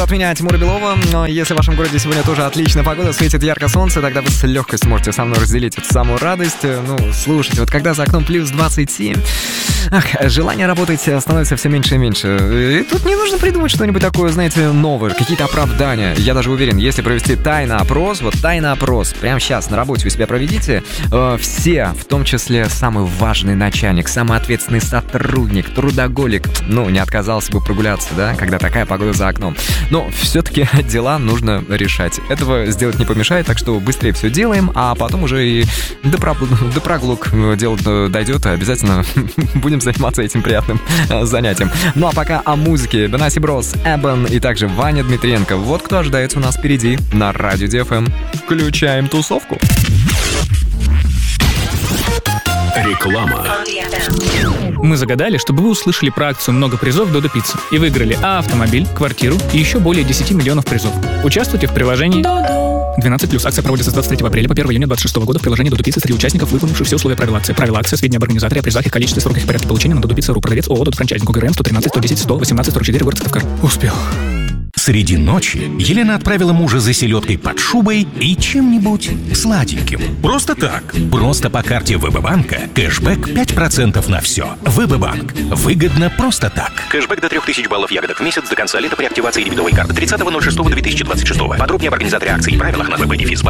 От меня, Тимура Белова. Но если в вашем городе сегодня тоже отличная погода, светит ярко солнце, тогда вы с легкостью можете со мной разделить эту самую радость. Ну, слушайте, вот когда за окном плюс 27, желание работать становится все меньше и меньше. И тут не нужно придумать что-нибудь такое, знаете, новое, какие-то оправдания. Я даже уверен, если провести тайный опрос, вот тайный опрос, прямо сейчас на работе у себя проведите, все, в том числе самый важный начальник, самый ответственный сотрудник, трудоголик, ну, не отказался бы прогуляться, да, когда такая погода за окном. Но все-таки дела нужно решать. Этого сделать не помешает, так что быстрее все делаем, а потом уже и до прогулок дело дойдет, и обязательно будем заниматься этим приятным занятием. Ну а пока о музыке. Бенаси Брос, Эбен и также Ваня Дмитриенко. Вот кто ожидается у нас впереди на Радио DFM. Включаем тусовку. Реклама. Мы загадали, чтобы вы услышали про акцию «Много призов Додо Пицца» и выиграли автомобиль, квартиру и еще более 10 миллионов призов. Участвуйте в приложении 12+. Акция проводится с 23 апреля по 1 июня 2026 года в приложении Додо Пицца среди участников, выполнивших все условия правил акции. Правила акции, сведения об организаторе, о призах, их количестве, сроках и порядке получения на Додо Пицца.ру. Продавец ООО «Додо Франчайзинг». ОГРН 113 110 100 18 44, город Сыктывкар. Успел. Среди ночи Елена отправила мужа за селедкой под шубой и чем-нибудь сладеньким. Просто так. Просто по карте ВБ-банка. Кэшбэк 5% на все. ВБ-банк. Выгодно просто так. Кэшбэк до 3000 баллов ягодок в месяц до конца лета при активации дебетовой карты 30.06.2026. Подробнее об организаторе акции и правилах на www.defisbank.ru.